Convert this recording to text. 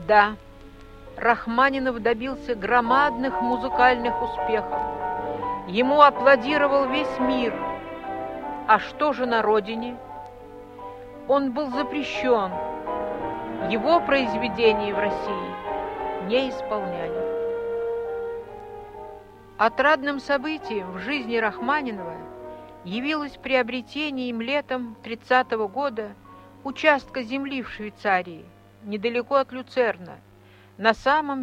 Да, Рахманинов добился громадных музыкальных успехов. Ему аплодировал весь мир. А что же на родине? Он был запрещен. Его произведения в России не исполняли. Отрадным событием в жизни Рахманинова явилось приобретение им летом 30-го года участка земли в Швейцарии, недалеко от Люцерна, на самом